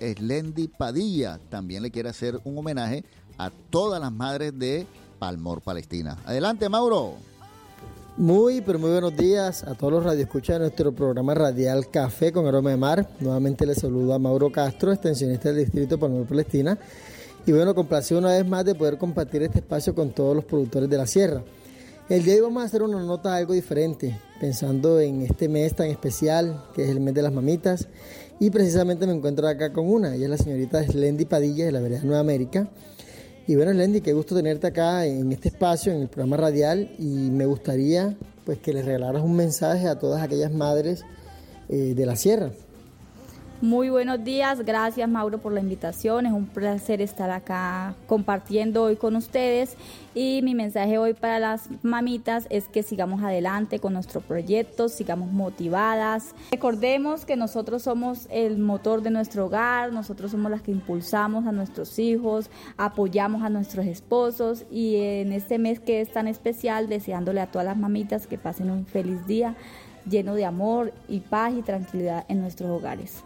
Slendy Padilla. También le quiere hacer un homenaje a todas las madres de Palmor, Palestina. Adelante, Mauro. Muy buenos días a todos los radioescuchas de nuestro programa radial Café con Aroma de Mar. Nuevamente les saludo a Mauro Castro, extensionista del distrito de Palmor, Palestina. Y bueno, complacido una vez más de poder compartir este espacio con todos los productores de la sierra. El día de hoy vamos a hacer una nota algo diferente, pensando en este mes tan especial, que es el mes de las mamitas. Y precisamente me encuentro acá con una, ella es la señorita Slendy Padilla de la vereda Nueva América. Y bueno, Slendy, qué gusto tenerte acá en este espacio, en el programa radial, y me gustaría pues que les regalaras un mensaje a todas aquellas madres de la sierra. Muy buenos días, gracias Mauro por la invitación, es un placer estar acá compartiendo hoy con ustedes y mi mensaje hoy para las mamitas es que sigamos adelante con nuestro proyecto, sigamos motivadas. Recordemos que nosotros somos el motor de nuestro hogar, nosotros somos las que impulsamos a nuestros hijos, apoyamos a nuestros esposos y en este mes que es tan especial, deseándole a todas las mamitas que pasen un feliz día lleno de amor y paz y tranquilidad en nuestros hogares.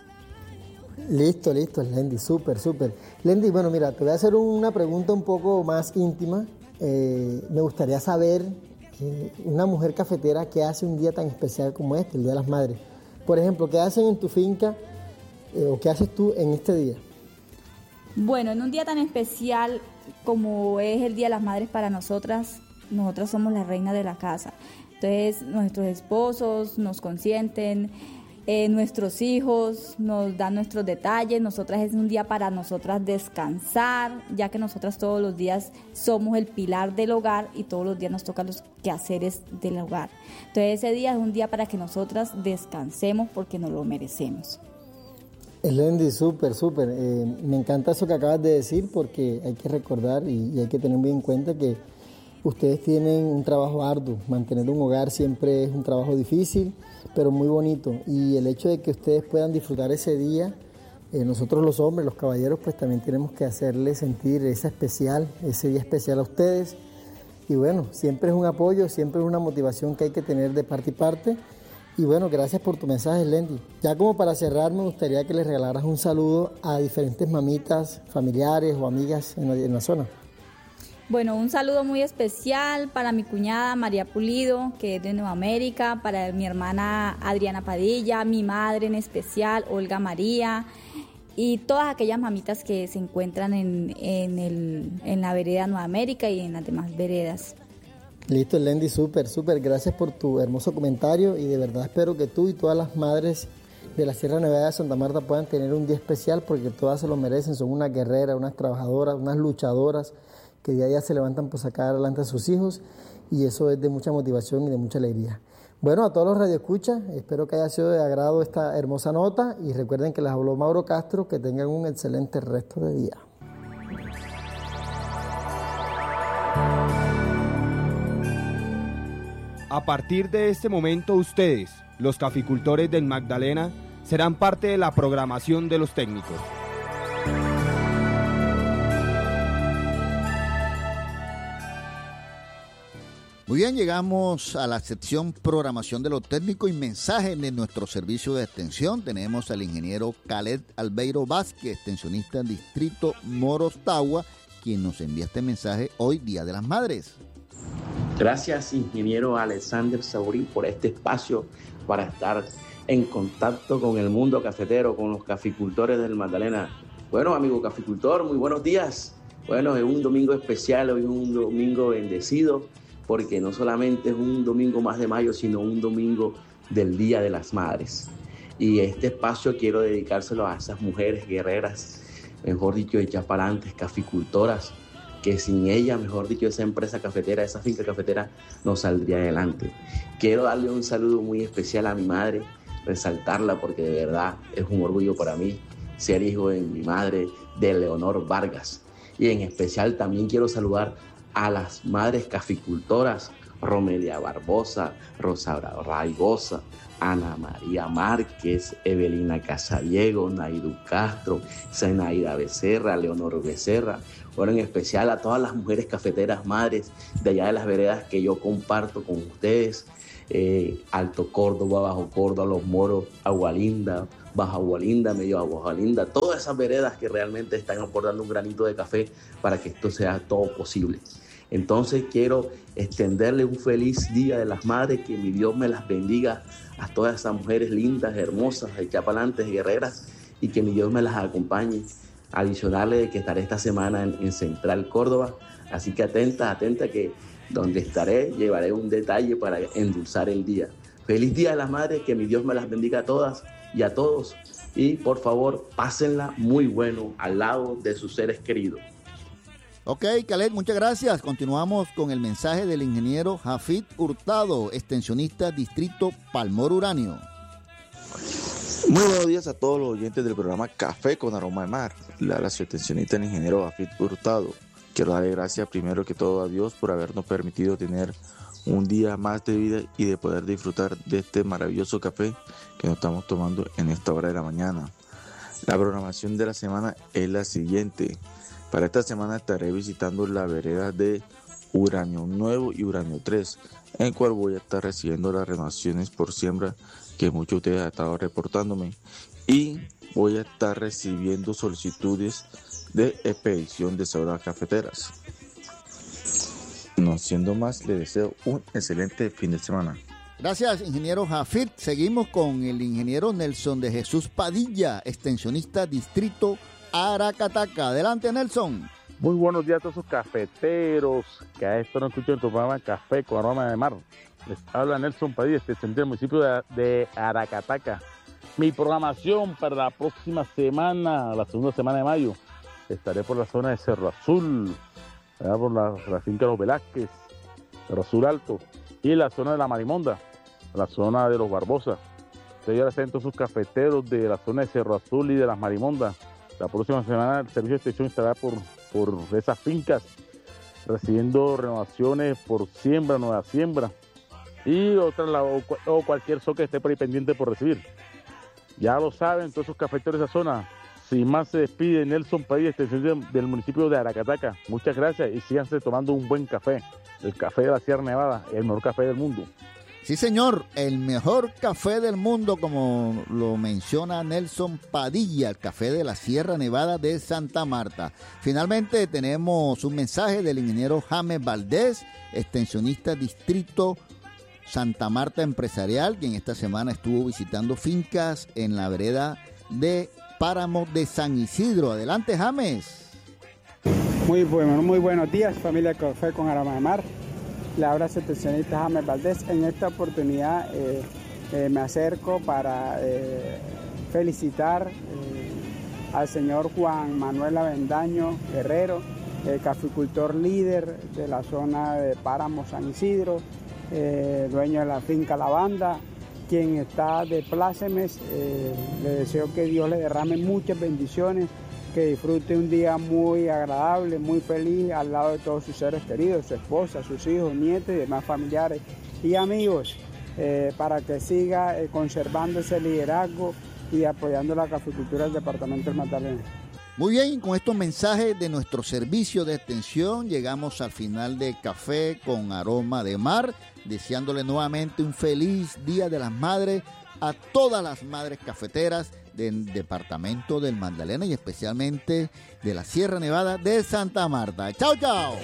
Listo, Slendy, súper. Slendy, bueno, mira, te voy a hacer una pregunta un poco más íntima. Me gustaría saber, una mujer cafetera, ¿qué hace un día tan especial como este, el Día de las Madres? Por ejemplo, ¿qué hacen en tu finca o qué haces tú en este día? Bueno, en un día tan especial como es el Día de las Madres para nosotras somos la reina de la casa. Entonces, nuestros esposos nos consienten, nuestros hijos nos dan nuestros detalles, nosotras es un día para nosotras descansar, ya que nosotras todos los días somos el pilar del hogar y todos los días nos tocan los quehaceres del hogar. Entonces ese día es un día para que nosotras descansemos porque nos lo merecemos. Slendy, súper. Me encanta eso que acabas de decir porque hay que recordar y hay que tener bien en cuenta que ustedes tienen un trabajo arduo. Mantener un hogar siempre es un trabajo difícil, pero muy bonito. Y el hecho de que ustedes puedan disfrutar ese día, nosotros los hombres, los caballeros, pues también tenemos que hacerles sentir ese día especial a ustedes. Y bueno, siempre es un apoyo, siempre es una motivación que hay que tener de parte y parte. Y bueno, gracias por tu mensaje, Slendy. Ya como para cerrar, me gustaría que les regalaras un saludo a diferentes mamitas, familiares o amigas en la zona. Bueno, un saludo muy especial para mi cuñada María Pulido, que es de Nueva América, para mi hermana Adriana Padilla, mi madre en especial, Olga María, y todas aquellas mamitas que se encuentran en la vereda Nueva América y en las demás veredas. Listo, Slendy, súper. Gracias por tu hermoso comentario y de verdad espero que tú y todas las madres de la Sierra Nevada de Santa Marta puedan tener un día especial porque todas se lo merecen, son unas guerreras, unas trabajadoras, unas luchadoras que día a día se levantan por sacar adelante a sus hijos y eso es de mucha motivación y de mucha alegría. Bueno, a todos los radioescuchas, espero que haya sido de agrado esta hermosa nota y recuerden que les habló Mauro Castro, que tengan un excelente resto de día. A partir de este momento ustedes, los caficultores del Magdalena, serán parte de la programación de los técnicos. Muy bien, llegamos a la sección programación de los técnicos y mensajes de nuestro servicio de extensión. Tenemos al ingeniero Khaled Albeiro Vázquez, extensionista del distrito Morostagua, quien nos envía este mensaje hoy, Día de las Madres. Gracias, ingeniero Alexander Saurí, por este espacio para estar en contacto con el mundo cafetero, con los caficultores del Magdalena. Bueno, amigo caficultor, muy buenos días. Bueno, es un domingo especial, hoy es un domingo bendecido, porque no solamente es un domingo más de mayo, sino un domingo del Día de las Madres. Y este espacio quiero dedicárselo a esas mujeres guerreras, mejor dicho, hechas para adelante, caficultoras, que sin ella, mejor dicho, esa empresa cafetera, esa finca cafetera no saldría adelante. Quiero darle un saludo muy especial a mi madre, resaltarla porque de verdad es un orgullo para mí ser hijo de mi madre, de Leonor Vargas. Y en especial también quiero saludar a las madres caficultoras, Romelia Barbosa, Rosa Raigosa, Ana María Márquez, Evelina Casadiego, Naidu Castro, Zenaida Becerra, Leonor Becerra. Bueno, en especial a todas las mujeres cafeteras madres de allá de las veredas que yo comparto con ustedes. Alto Córdoba, Bajo Córdoba, Los Moros, Agualinda, Baja Agualinda, Medio Agualinda, todas esas veredas que realmente están aportando un granito de café para que esto sea todo posible. Entonces quiero extenderle un feliz Día de las Madres, que mi Dios me las bendiga a todas esas mujeres lindas, hermosas, echapalantes, guerreras, y que mi Dios me las acompañe. Adicionarle de que estaré esta semana en Central Córdoba, así que atenta que donde estaré llevaré un detalle para endulzar el día. Feliz Día de las Madres, que mi Dios me las bendiga a todas y a todos, y por favor pásenla muy bueno al lado de sus seres queridos. Ok, Khaled, muchas gracias. Continuamos con el mensaje del ingeniero Jafid Hurtado, extensionista Distrito Palmor Uranio. Muy buenos días a todos los oyentes del programa Café con Aroma de Mar. Le habla su extensionista, el ingeniero Jafid Hurtado. Quiero darle gracias primero que todo a Dios por habernos permitido tener un día más de vida y de poder disfrutar de este maravilloso café que nos estamos tomando en esta hora de la mañana. La programación de la semana es la siguiente. Para esta semana estaré visitando la vereda de Uranio Nuevo y Uranio 3, en el cual voy a estar recibiendo las renovaciones por siembra que muchos de ustedes han estado reportándome, y voy a estar recibiendo solicitudes de expedición de cédulas cafeteras. No siendo más, les deseo un excelente fin de semana. Gracias, ingeniero Jafid. Seguimos con el ingeniero Nelson de Jesús Padilla, extensionista Distrito Aracataca. Adelante, Nelson. Muy buenos días a todos esos cafeteros que a esto no escuchan tu programa Café con Aroma de Mar. Les habla Nelson Padilla, extensionista del municipio de Aracataca. Mi programación para la próxima semana, la segunda semana de mayo, estaré por la zona de Cerro Azul, por la finca de los Velázquez, Cerro Azul Alto, y la zona de la Marimonda, la zona de los Barbosa. Estoy ahora todos sus cafeteros de la zona de Cerro Azul y de las Marimondas. La próxima semana el servicio de extensión estará por esas fincas, recibiendo renovaciones por siembra, nueva siembra, y o cualquier so que esté por ahí pendiente por recibir. Ya lo saben todos esos cafeteros de esa zona. Sin más, se despide Nelson Padilla, extensión del municipio de Aracataca. Muchas gracias y síganse tomando un buen café. El café de la Sierra Nevada, el mejor café del mundo. Sí, señor, el mejor café del mundo, como lo menciona Nelson Padilla, el café de la Sierra Nevada de Santa Marta. Finalmente tenemos un mensaje del ingeniero James Valdés, extensionista Distrito Santa Marta Empresarial, quien esta semana estuvo visitando fincas en la vereda de Páramo de San Isidro. Adelante, James. Muy buenos días, familia Café con Aroma de Mar. Le habla su extensionista James Valdés. En esta oportunidad me acerco para felicitar al señor Juan Manuel Avendaño Guerrero, caficultor líder de la zona de Páramo San Isidro, dueño de la finca La Banda, quien está de plácemes. Le deseo que Dios le derrame muchas bendiciones, que disfrute un día muy agradable, muy feliz al lado de todos sus seres queridos, su esposa, sus hijos, nietos y demás familiares y amigos, para que siga conservando ese liderazgo y apoyando la caficultura del departamento del Magdalena. Muy bien, con estos mensajes de nuestro servicio de extensión llegamos al final de Café con Aroma de Mar, deseándole nuevamente un feliz Día de las Madres a todas las madres cafeteras del departamento del Magdalena y especialmente de la Sierra Nevada de Santa Marta. ¡Chao, chao!